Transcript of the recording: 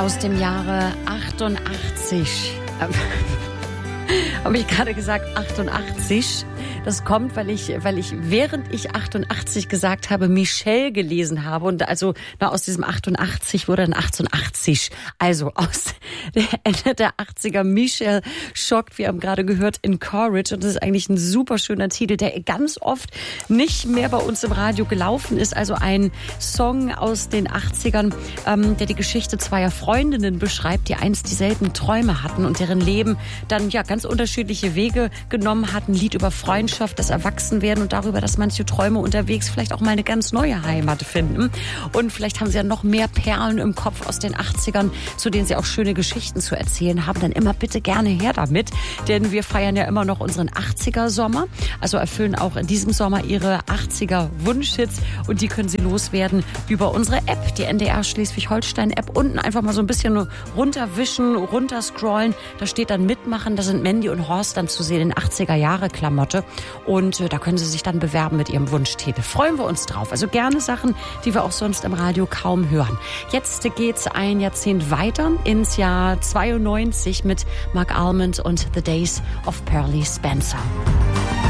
aus dem Jahre 88. Habe ich gerade gesagt 88? Das kommt, weil ich, während ich 88 gesagt habe, Michelle gelesen habe. Und also aus diesem 88 wurde dann 1880. Also aus der Ende der 80er. Michelle schockt, wir haben gerade gehört, Encourage. Und das ist eigentlich ein super schöner Titel, der ganz oft nicht mehr bei uns im Radio gelaufen ist. Also ein Song aus den 80ern, der die Geschichte zweier Freundinnen beschreibt, die einst dieselben Träume hatten und deren Leben dann ja ganz unterschiedliche Wege genommen hatten. Ein Lied über Freundschaft, das Erwachsenwerden und darüber, dass manche Träume unterwegs vielleicht auch mal eine ganz neue Heimat finden. Und vielleicht haben sie ja noch mehr Perlen im Kopf aus den 80ern, zu denen sie auch schöne Geschichten zu erzählen haben. Dann immer bitte gerne her damit, denn wir feiern ja immer noch unseren 80er-Sommer. Also erfüllen auch in diesem Sommer ihre 80er-Wunschhits und die können sie loswerden über unsere App, die NDR Schleswig-Holstein-App. Unten einfach mal so ein bisschen runterwischen, runterscrollen. Da steht dann Mitmachen. Da sind Mandy und Horst dann zu sehen in 80er-Jahre-Klamotte. Und da können Sie sich dann bewerben mit Ihrem Wunschtitel. Freuen wir uns drauf. Also gerne Sachen, die wir auch sonst im Radio kaum hören. Jetzt geht's ein Jahrzehnt weiter ins Jahr 92 mit Mark Almond und The Days of Pearly Spencer.